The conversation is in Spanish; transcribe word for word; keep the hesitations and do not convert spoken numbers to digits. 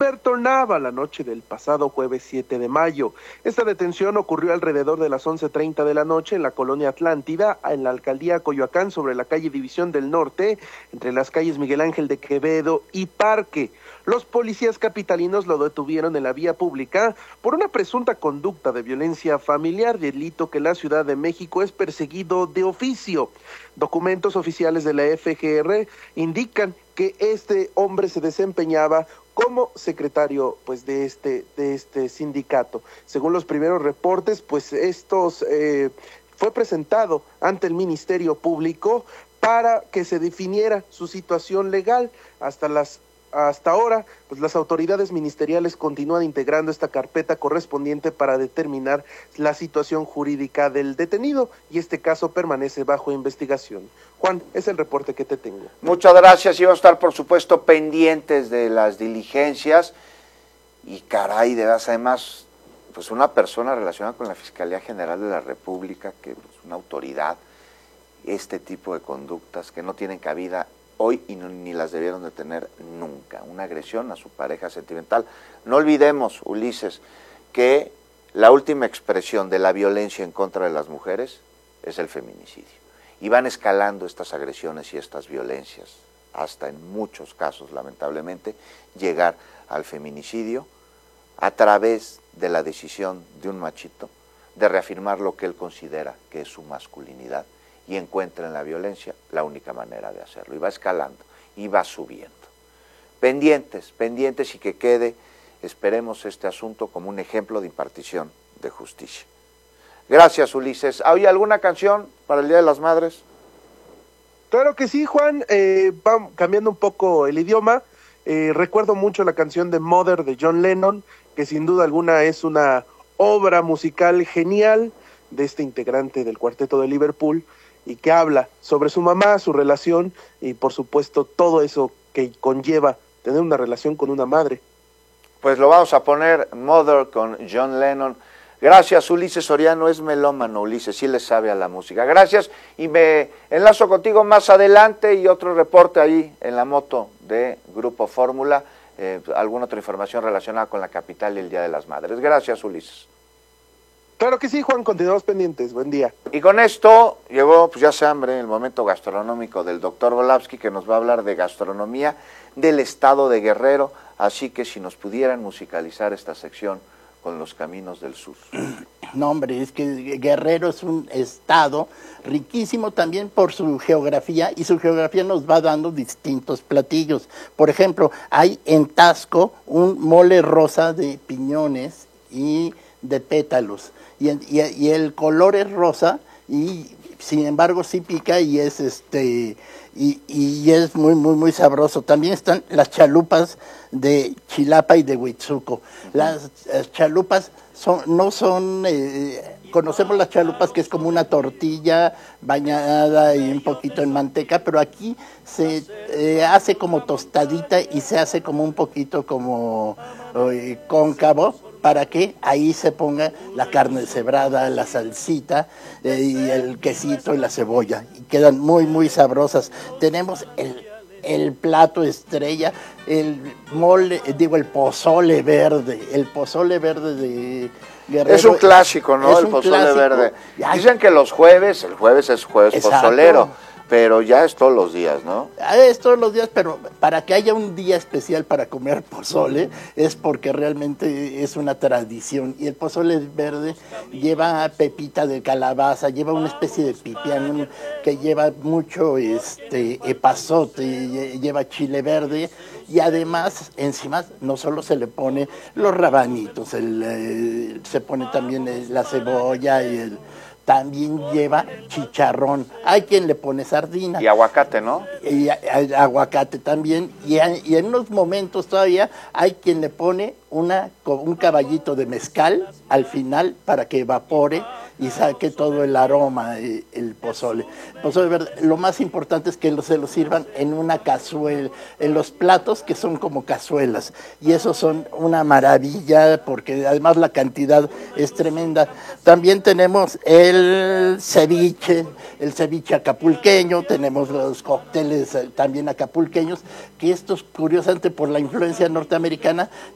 Roberto Nava la noche del pasado jueves siete de mayo. Esta detención ocurrió alrededor de las once treinta de la noche en la colonia Atlántida, en la alcaldía Coyoacán, sobre la calle División del Norte, entre las calles Miguel Ángel de Quevedo y Parque. Los policías capitalinos lo detuvieron en la vía pública por una presunta conducta de violencia familiar, delito que la Ciudad de México es perseguido de oficio. Documentos oficiales de la F G R indican que este hombre se desempeñaba como secretario pues de este de este sindicato. Según los primeros reportes, pues estos eh, fue presentado ante el Ministerio Público para que se definiera su situación legal. Hasta las Hasta ahora, pues las autoridades ministeriales continúan integrando esta carpeta correspondiente para determinar la situación jurídica del detenido y este caso permanece bajo investigación. Juan, es el reporte que te tengo. Muchas gracias, y vamos a estar por supuesto pendientes de las diligencias y caray, de verdad, además, pues una persona relacionada con la Fiscalía General de la República, que es una autoridad, este tipo de conductas que no tienen cabida hoy y no, ni las debieron de tener nunca, una agresión a su pareja sentimental. No olvidemos, Ulises, que la última expresión de la violencia en contra de las mujeres es el feminicidio. Y van escalando estas agresiones y estas violencias, hasta en muchos casos, lamentablemente, llegar al feminicidio a través de la decisión de un machito de reafirmar lo que él considera que es su masculinidad, y encuentra en la violencia la única manera de hacerlo, y va escalando, y va subiendo. Pendientes, pendientes y que quede, esperemos este asunto como un ejemplo de impartición de justicia. Gracias, Ulises. ¿Hay alguna canción para el Día de las Madres? Claro que sí, Juan, eh, va cambiando un poco el idioma. Eh, recuerdo mucho la canción de Mother de John Lennon, que sin duda alguna es una obra musical genial de este integrante del Cuarteto de Liverpool, y que habla sobre su mamá, su relación y por supuesto todo eso que conlleva tener una relación con una madre. Pues lo vamos a poner, Mother con John Lennon. Gracias, Ulises Soriano, es melómano, Ulises, sí le sabe a la música. Gracias, y me enlazo contigo más adelante y otro reporte ahí en la moto de Grupo Fórmula, eh, alguna otra información relacionada con la capital y el Día de las Madres. Gracias, Ulises. Claro que sí, Juan, continuamos pendientes, buen día. Y con esto llegó, pues ya se hambre, el momento gastronómico del doctor Volavsky, que nos va a hablar de gastronomía del estado de Guerrero, así que si nos pudieran musicalizar esta sección con los caminos del sur. No, hombre, es que Guerrero es un estado riquísimo también por su geografía, y su geografía nos va dando distintos platillos. Por ejemplo, hay en Taxco un mole rosa de piñones y de pétalos, y, y, y el color es rosa, y sin embargo sí pica y es este y, y es muy muy muy sabroso. También están las chalupas de Chilapa y de Huitzuco. Las, las chalupas son no son eh, conocemos las chalupas, que es como una tortilla bañada y un poquito en manteca, pero aquí se eh, hace como tostadita y se hace como un poquito como eh, cóncavo, para que ahí se ponga la carne deshebrada, la salsita eh, y el quesito y la cebolla, y quedan muy muy sabrosas. Tenemos el, el plato estrella, el mole, digo el pozole verde, el pozole verde de Guerrero. Es un clásico, ¿no? El pozole clásico. Verde. Dicen que los jueves, el jueves es jueves Exacto. pozolero, pero ya es todos los días, ¿no? Es todos los días, pero para que haya un día especial para comer pozole es porque realmente es una tradición. Y el pozole verde lleva pepita de calabaza, lleva una especie de pipián que lleva mucho este epazote, lleva chile verde, y además encima no solo se le pone los rabanitos, el, eh, se pone también la cebolla y el... También lleva chicharrón. Hay quien le pone sardina. Y aguacate, ¿no? Y, y aguacate también. Y, y en unos momentos todavía hay quien le pone una, un caballito de mezcal al final para que evapore y saque todo el aroma, el, el pozole. Pozole verde. Lo más importante es que lo, se lo sirvan en una cazuela, en los platos que son como cazuelas. Y esos son una maravilla porque además la cantidad es tremenda. También tenemos el ceviche, el ceviche acapulqueño, tenemos los cócteles también acapulqueños, que estos, curiosamente por la influencia norteamericana,